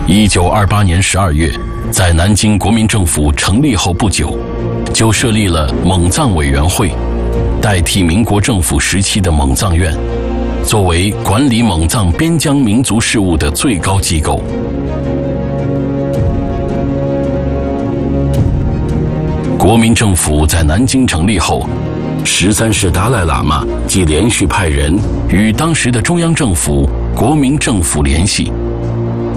1928年12月，在南京国民政府成立后不久，就设立了蒙藏委员会，代替民国政府时期的蒙藏院，作为管理蒙藏边疆民族事务的最高机构。国民政府在南京成立后，13世达赖喇嘛即连续派人与当时的中央政府、国民政府联系，